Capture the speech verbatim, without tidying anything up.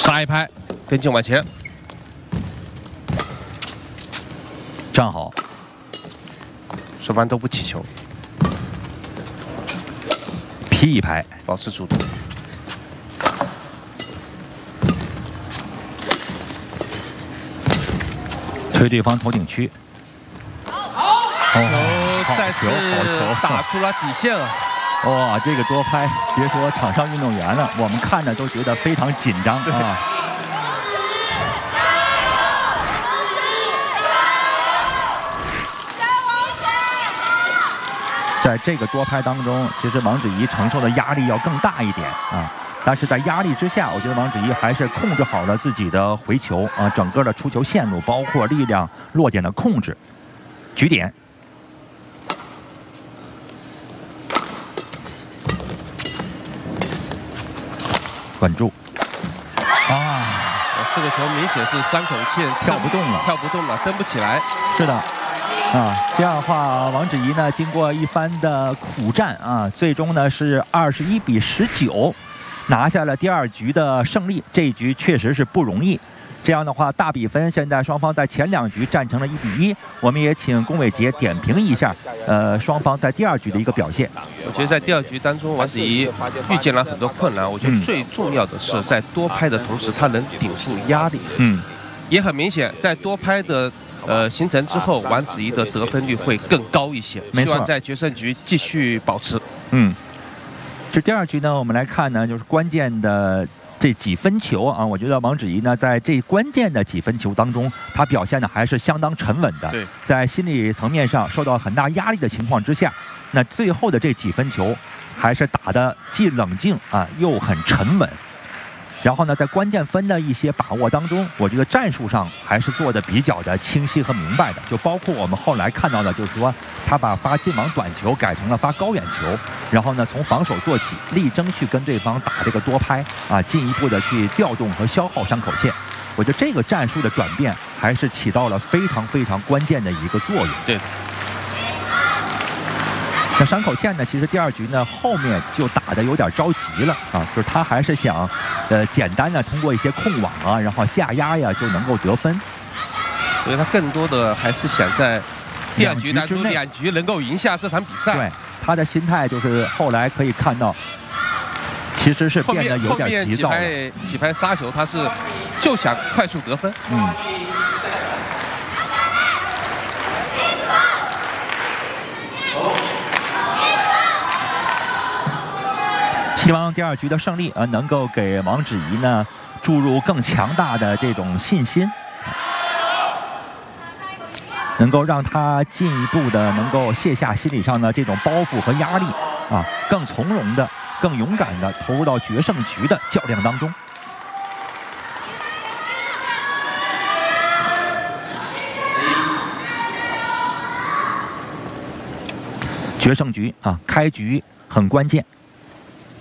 杀一拍，跟进往前， 站好， 双方都不起球， 劈一拍， 保持主动。 推对方头顶区， 哦，再次打出了底线啊！ 哇，这个多拍，别说场上运动员了，我们看着都觉得非常紧张啊。在这个多拍当中，其实王芷怡承受的压力要更大一点啊。 但是在压力之下，我觉得王芷怡还是控制好了自己的回球啊，整个的出球线路，包括力量落点的控制，局点，稳住，啊， 这个球明显是三孔线跳不动了， 跳不动了，蹬不起来。 是的。 啊，这样的话，王芷怡呢，经过一番的苦战啊，最终呢是二十一比十九。 拿下了第二局的胜利，这一局确实是不容易。这样的话，大比分现在双方在前两局战成了一比一。我们也请龚伟杰点评一下，呃，双方在第二局的一个表现。 我觉得在第二局当中，王芷怡遇见了很多困难。我觉得最重要的是在多拍的同时，她能顶住压力。嗯，也很明显，在多拍的呃形成之后，王芷怡的得分率会更高一些。希望在决胜局继续保持。嗯。 这第二局呢，我们来看呢，就是关键的这几分球啊，我觉得王芷怡呢，在这关键的几分球当中，她表现的还是相当沉稳的。 对， 在心理层面上受到很大压力的情况之下，那最后的这几分球，还是打得既冷静啊，又很沉稳。 然后呢，在关键分的一些把握当中，我觉得战术上还是做的比较的清晰和明白的。就包括我们后来看到的，就是说他把发近网短球改成了发高远球，然后呢从防守做起，力争去跟对方打这个多拍啊，进一步的去调动和消耗伤口线。我觉得这个战术的转变还是起到了非常非常关键的一个作用。 对。 那山口茜呢？其实第二局呢后面就打得有点着急了啊，就是他还是想，呃，简单的通过一些控网啊，然后下压呀就能够得分。 所以他更多的还是想在第二局当中两局能够赢下这场比赛。 对，他的心态就是后来可以看到，其实是变得有点急躁了。 后面几拍几拍杀球，他是就想快速得分。嗯。 希望第二局的胜利啊，能够给王芷怡呢注入更强大的这种信心，能够让她进一步的能够卸下心理上的这种包袱和压力啊，更从容的、更勇敢的投入到决胜局的较量当中。决胜局啊，开局很关键。